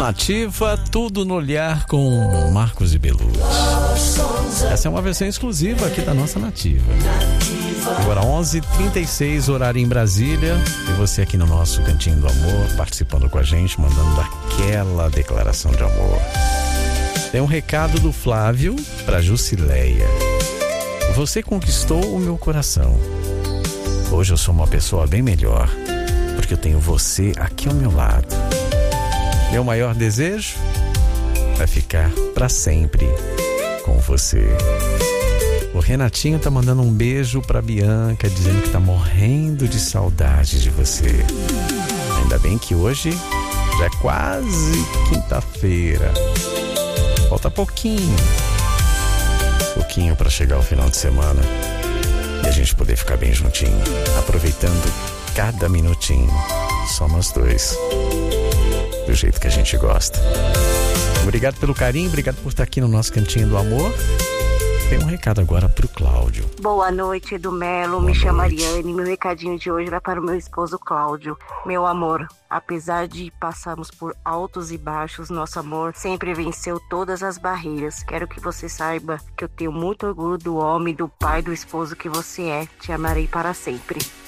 Nativa, tudo no olhar com Marcos e Belucci. Essa é uma versão exclusiva aqui da nossa Nativa. Agora 11h36, horário em Brasília. E você aqui no nosso Cantinho do Amor, participando com a gente, mandando aquela declaração de amor. Tem um recado do Flávio para Jusileia. Você conquistou o meu coração. Hoje eu sou uma pessoa bem melhor, porque eu tenho você aqui ao meu lado. Meu maior desejo é ficar para sempre com você. O Renatinho tá mandando um beijo pra Bianca, dizendo que tá morrendo de saudade de você. Ainda bem que hoje já é quase quinta-feira. Falta pouquinho para chegar o final de semana e a gente poder ficar bem juntinho, aproveitando cada minutinho, só nós dois, do jeito que a gente gosta. Obrigado pelo carinho, obrigado por estar aqui no nosso Cantinho do Amor. Tem um recado agora pro Cláudio. Boa noite, Edu Melo. Me chamo Ariane. Meu recadinho de hoje vai para o meu esposo Cláudio. Meu amor, apesar de passarmos por altos e baixos, nosso amor sempre venceu todas as barreiras. Quero que você saiba que eu tenho muito orgulho do homem, do pai, do esposo que você é. Te amarei para sempre.